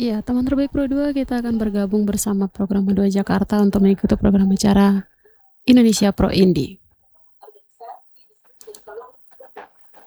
Iya, teman terbaik Pro 2 kita akan bergabung bersama program Pro2 Jakarta untuk mengikuti program acara Indonesia Pro Indie.